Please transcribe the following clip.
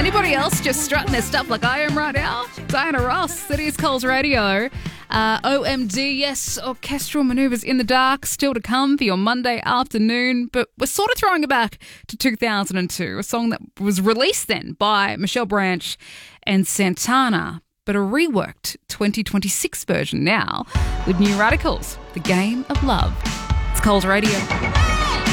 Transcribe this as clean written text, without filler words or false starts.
Anybody else just strutting their stuff like I am right now? Diana Ross, it is Coles Radio. OMD, yes, orchestral manoeuvres in the dark, still to come for your Monday afternoon. But we're sort of throwing it back to 2002, a song that was released then by Michelle Branch and Santana, but a reworked 2026 version now with New Radicals, The Game of Love. It's Coles Radio.